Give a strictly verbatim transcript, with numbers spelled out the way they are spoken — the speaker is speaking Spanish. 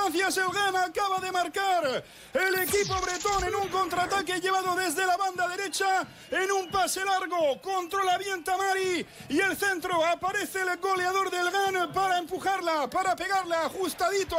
circunstancias, el Gana acaba de marcar el equipo bretón en un contraataque llevado desde la banda derecha, en un pase largo, controla bien Tamari, y el centro, aparece el goleador del Gana para empujarla, para pegarla ajustadito